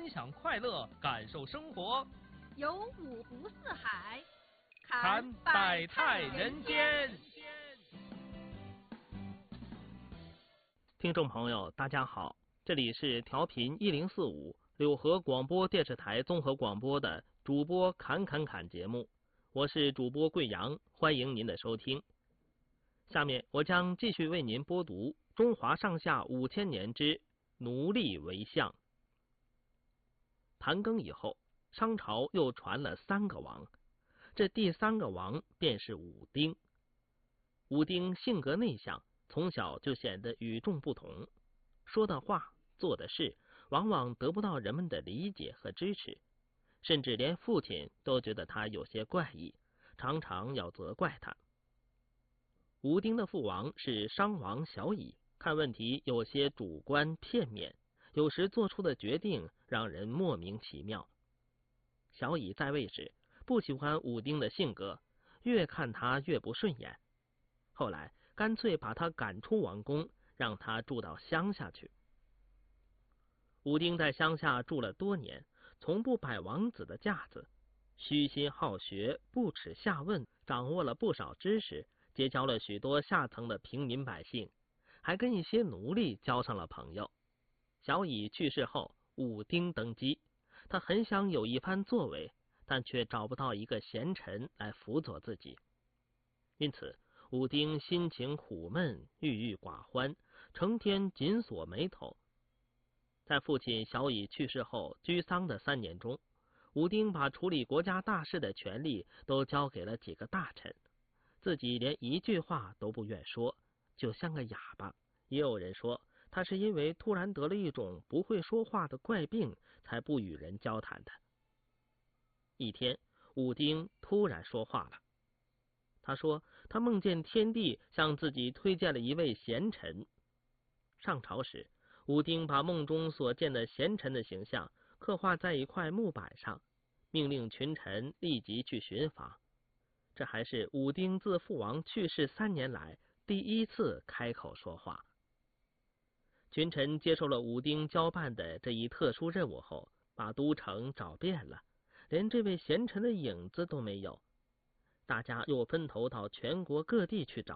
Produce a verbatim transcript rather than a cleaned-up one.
分享快乐，感受生活。 游五湖四海， 看百态人间。听众朋友，大家好，这里是调频一零四五柳河广播电视台综合广播的主播侃侃侃节目，我是主播贵阳，欢迎您的收听。下面我将继续为您播读《中华上下五千年之奴隶为相》。盘庚以后，商朝又传了三个王，这第三个王便是武丁。武丁性格内向，从小就显得与众不同，说的话做的事往往得不到人们的理解和支持，甚至连父亲都觉得他有些怪异，常常要责怪他。武丁的父王是商王小乙，看问题有些主观片面，有时做出的决定让人莫名其妙。小乙在位时不喜欢武丁的性格，越看他越不顺眼，后来干脆把他赶出王宫，让他住到乡下去。武丁在乡下住了多年，从不摆王子的架子，虚心好学，不耻下问，掌握了不少知识，结交了许多下层的平民百姓，还跟一些奴隶交上了朋友。小乙去世后，武丁登基，他很想有一番作为，但却找不到一个贤臣来辅佐自己，因此武丁心情苦闷，郁郁寡欢，成天紧锁眉头。在父亲小乙去世后居丧的三年中，武丁把处理国家大事的权力都交给了几个大臣，自己连一句话都不愿说，就像个哑巴。也有人说他是因为突然得了一种不会说话的怪病，才不与人交谈的。一天，武丁突然说话了。他说他梦见天帝向自己推荐了一位贤臣。上朝时，武丁把梦中所见的贤臣的形象刻画在一块木板上，命令群臣立即去寻访。这还是武丁自父王去世三年来第一次开口说话。群臣接受了武丁交办的这一特殊任务后，把都城找遍了，连这位贤臣的影子都没有。大家又分头到全国各地去找，